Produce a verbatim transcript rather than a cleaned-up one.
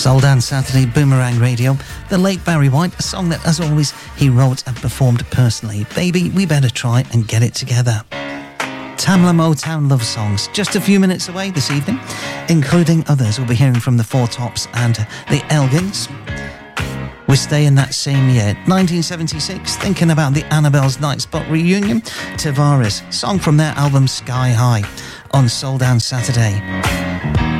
Soul Dance Saturday, Boomerang Radio. The late Barry White, a song that, as always, he wrote and performed personally. Baby, we better try and get it together. Tamla Motown love songs, just a few minutes away this evening, including others. We'll be hearing from the Four Tops and the Elgins. We stay in that same year, nineteen seventy-six, thinking about the Annabelle's Night Spot reunion. Tavares, song from their album Sky High, on Soul Dance Saturday.